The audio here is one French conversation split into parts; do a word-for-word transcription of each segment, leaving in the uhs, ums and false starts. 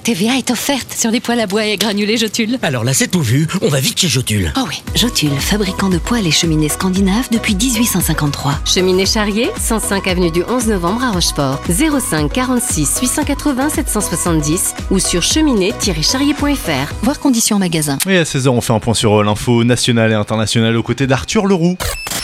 T V A est offerte sur les poêles à bois et granulés Jotule. Alors là, c'est tout vu. On va vite chez Jotule. Oh oui, Jotule, fabricant de poêles et cheminées scandinaves depuis dix-huit cent cinquante-trois. Cheminée Charrier, cent cinq avenue du onze novembre à Rochefort. zéro cinq quarante-six huit cent quatre-vingts sept cent soixante-dix ou sur cheminée tiret charrier point f r. Voir conditions en magasin. Et à seize heures, on fait un point sur l'info nationale et internationale aux côtés d'Arthur Leroux.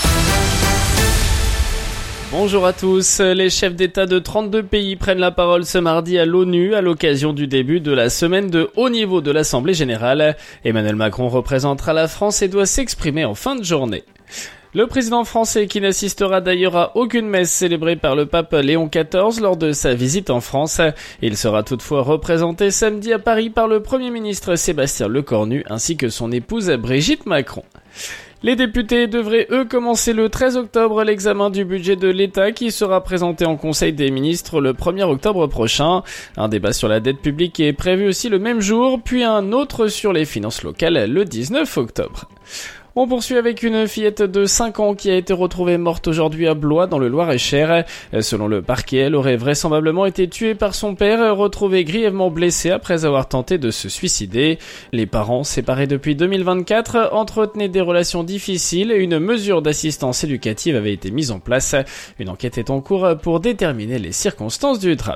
Bonjour à tous, les chefs d'État de trente-deux pays prennent la parole ce mardi à l'ONU à l'occasion du début de la semaine de haut niveau de l'Assemblée générale. Emmanuel Macron représentera la France et doit s'exprimer en fin de journée. Le président français, qui n'assistera d'ailleurs à aucune messe célébrée par le pape Léon quatorze lors de sa visite en France, il sera toutefois représenté samedi à Paris par le Premier ministre Sébastien Lecornu ainsi que son épouse Brigitte Macron. Les députés devraient, eux, commencer le treize octobre l'examen du budget de l'État qui sera présenté en Conseil des ministres le premier octobre prochain. Un débat sur la dette publique est prévu aussi le même jour, puis un autre sur les finances locales le dix-neuf octobre. On poursuit avec une fillette de cinq ans qui a été retrouvée morte aujourd'hui à Blois dans le Loir-et-Cher. Selon le parquet, elle aurait vraisemblablement été tuée par son père, retrouvé grièvement blessé après avoir tenté de se suicider. Les parents, séparés depuis deux mille vingt-quatre, entretenaient des relations difficiles et une mesure d'assistance éducative avait été mise en place. Une enquête est en cours pour déterminer les circonstances du drame.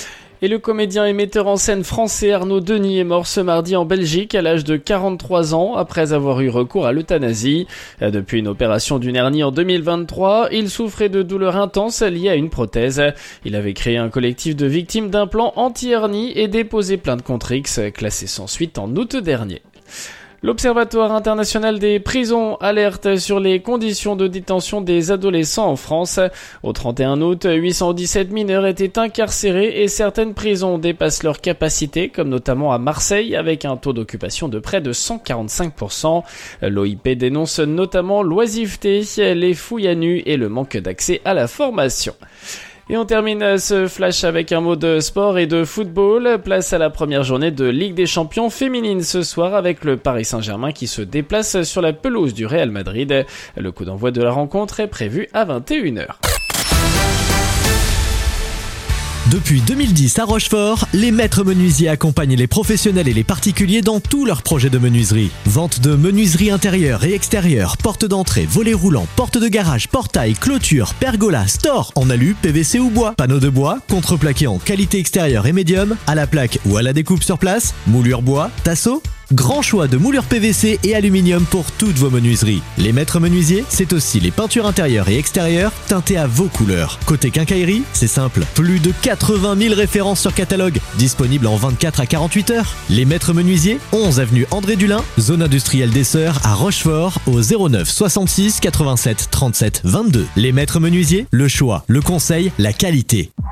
Et le comédien et metteur en scène français Arnaud Denis est mort ce mardi en Belgique à l'âge de quarante-trois ans après avoir eu recours à l'euthanasie. Depuis une opération d'une hernie en deux mille vingt-trois, il souffrait de douleurs intenses liées à une prothèse. Il avait créé un collectif de victimes d'implants anti-hernie et déposé plainte contre X, classée sans suite en août dernier. L'Observatoire international des prisons alerte sur les conditions de détention des adolescents en France. Au trente et un août, huit cent dix-sept mineurs étaient incarcérés et certaines prisons dépassent leur capacité, comme notamment à Marseille, avec un taux d'occupation de près de cent quarante-cinq pour cent. L'O I P dénonce notamment l'oisiveté, les fouilles à nu et le manque d'accès à la formation. Et on termine ce flash avec un mot de sport et de football. Place à la première journée de Ligue des Champions féminine ce soir avec le Paris Saint-Germain qui se déplace sur la pelouse du Real Madrid. Le coup d'envoi de la rencontre est prévu à vingt et une heures. Depuis deux mille dix à Rochefort, les maîtres menuisiers accompagnent les professionnels et les particuliers dans tous leurs projets de menuiserie. Vente de menuiserie intérieure et extérieure, porte d'entrée, volets roulants, porte de garage, portail, clôture, pergola, store, en alu, P V C ou bois, panneaux de bois, contreplaqué en qualité extérieure et médium, à la plaque ou à la découpe sur place, moulure bois, tasseau. Grand choix de moulures P V C et aluminium pour toutes vos menuiseries. Les maîtres menuisiers, c'est aussi les peintures intérieures et extérieures teintées à vos couleurs. Côté quincaillerie, c'est simple. Plus de quatre-vingt mille références sur catalogue, disponibles en vingt-quatre à quarante-huit heures. Les maîtres menuisiers, onze avenue André Dulin, zone industrielle des Sœurs à Rochefort, au zéro neuf soixante-six quatre-vingt-sept trente-sept vingt-deux. Les maîtres menuisiers, le choix, le conseil, la qualité.